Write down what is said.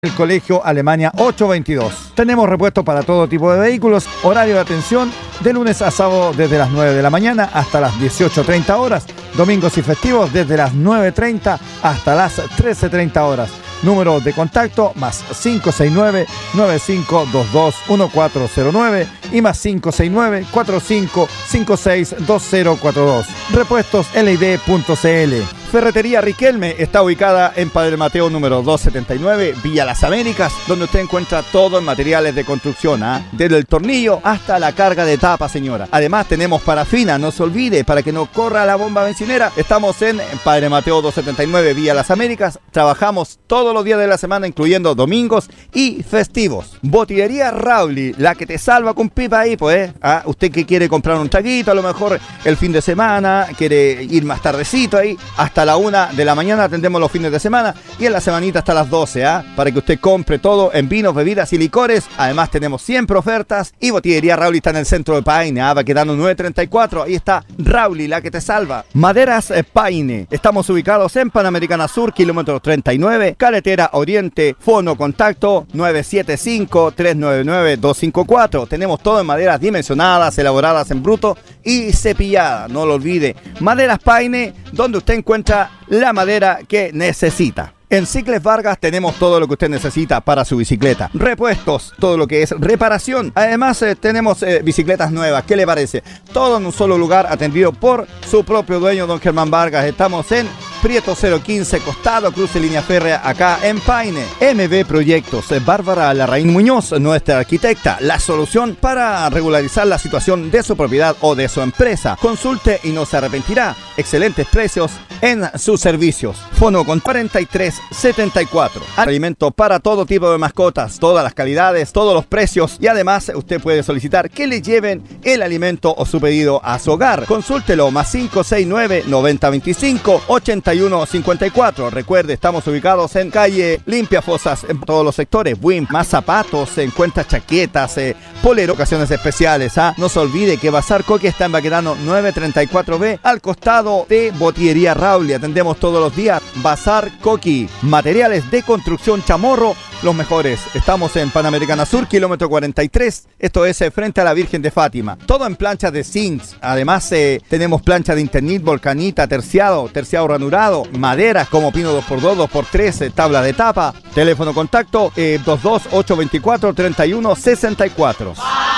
El Colegio Alemania 822. Tenemos repuestos para todo tipo de vehículos. Horario de atención de lunes a sábado desde las 9 de la mañana hasta las 18:30 horas. Domingos y festivos desde las 9:30 hasta las 13:30 horas. Número de contacto más 569-9522-1409 y más 569-4556-2042. Repuestos LID.cl. Ferretería Riquelme está ubicada en Padre Mateo número 279, Villa Las Américas, donde usted encuentra todo en materiales de construcción, desde el tornillo hasta la carga de tapa, señora. Además tenemos parafina, no se olvide, para que no corra la bomba bencinera. Estamos en Padre Mateo 279, Villa Las Américas. Trabajamos todos los días de la semana, incluyendo domingos y festivos. Botillería Rauli, la que te salva con pipa ahí, pues, usted que quiere comprar un traguito, a lo mejor el fin de semana, quiere ir más tardecito ahí, hasta la 1 de la mañana atendemos los fines de semana y en la semanita hasta las 12, para que usted compre todo en vinos, bebidas y licores. Además tenemos siempre ofertas y Botillería Rauli está en el centro de Paine, va quedando 934, ahí está Rauli, la que te salva. Maderas Paine, estamos ubicados en Panamericana Sur, kilómetro 39, carretera Oriente, fono contacto 975-399-254. Tenemos todo en maderas dimensionadas, elaboradas en bruto y cepillada, no lo olvide. Maderas Paine, donde usted encuentra la madera que necesita. En Cicles Vargas tenemos todo lo que usted necesita para su bicicleta. Repuestos, todo lo que es reparación. Además tenemos bicicletas nuevas. ¿Qué le parece? Todo en un solo lugar, atendido por su propio dueño, don Germán Vargas. Estamos en Prieto 015, costado cruce línea férrea, acá en Paine. MB Proyectos, Bárbara Larraín Muñoz, nuestra arquitecta, la solución para regularizar la situación de su propiedad o de su empresa. Consulte y no se arrepentirá. Excelentes precios en sus servicios. Fono con 4374. Alimento para todo tipo de mascotas, todas las calidades, todos los precios, y además usted puede solicitar que le lleven el alimento o su pedido a su hogar. Consúltelo más 569-9025-8154. Recuerde, estamos ubicados en calle Limpia Fosas en todos los sectores. Buin, más zapatos, se encuentra chaquetas, polero, ocasiones especiales. No se olvide que Bazar Coqui está en Baquedano 934B, al costado de Botillería Rauli. Atendemos todos los días. Bazar Coqui, materiales de construcción Chamorro, los mejores. Estamos en Panamericana Sur, kilómetro 43. Esto es frente a la Virgen de Fátima. Todo en planchas de zinc. Además tenemos plancha de Internit, volcanita, terciado ranurado, maderas como pino 2x2, 2x3, tabla de tapa. Teléfono contacto 22-824-3164.